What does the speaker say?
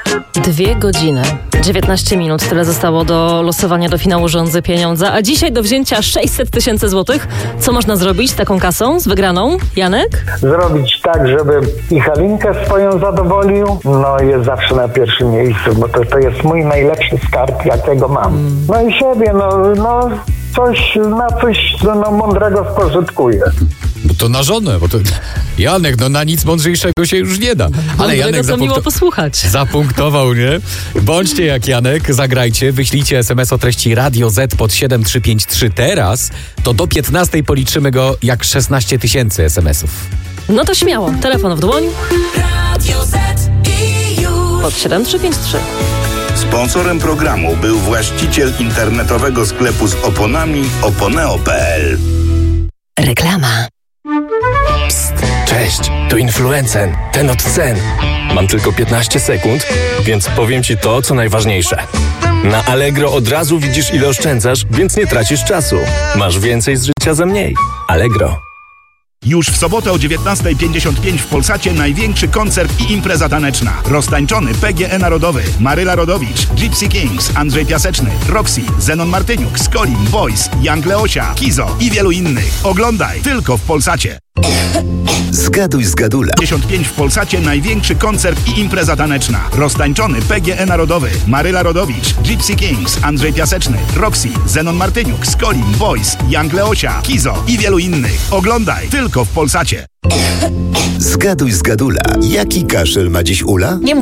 2 godziny, 19 minut. Tyle zostało do losowania do finału Rządzy Pieniądza. A dzisiaj do wzięcia 600 000 złotych. Co można zrobić z taką kasą, z wygraną? Janek? Zrobić tak, żeby i Halinkę swoją zadowolił. No jest zawsze na pierwszym miejscu, bo to jest mój najlepszy skarb, jakiego mam. No i siebie, coś mądrego spożytkuję. Bo to na żonę, bo to Janek, na nic mądrzejszego się już nie da. Ale Janek to miło posłuchać. Zapunktował, nie? Bądźcie jak Janek, zagrajcie, wyślijcie SMS o treści Radio Z pod 7353 teraz, to do 15 policzymy go jak 16 000 SMS-ów. No to śmiało, telefon w dłoń. Radio Z i już. Pod 7353. Sponsorem programu był właściciel internetowego sklepu z oponami oponeo.pl. Reklama. Psst, cześć, tu Influencen, ten od cen. Mam tylko 15 sekund, więc powiem Ci to, co najważniejsze. Na Allegro od razu widzisz, ile oszczędzasz, więc nie tracisz czasu. Masz więcej z życia za mniej. Allegro. Już w sobotę o 19:55 w Polsacie największy koncert i impreza taneczna. Roztańczony PGE Narodowy, Maryla Rodowicz, Gypsy Kings, Andrzej Piaseczny, Roxy, Zenon Martyniuk, Skolin, Boys, Young Leosia, Kizo i wielu innych. Oglądaj tylko w Polsacie. Zgaduj z Gadula. 55 w Polsacie największy koncert i impreza taneczna. Roztańczony PGE Narodowy, Maryla Rodowicz, Gypsy Kings, Andrzej Piaseczny, Roxy, Zenon Martyniuk, Skolin, Boys, Young Leosia, Kizo i wielu innych. Oglądaj tylko w Polsacie. Zgaduj z Gadula. Jaki kaszel ma dziś Ula? Nie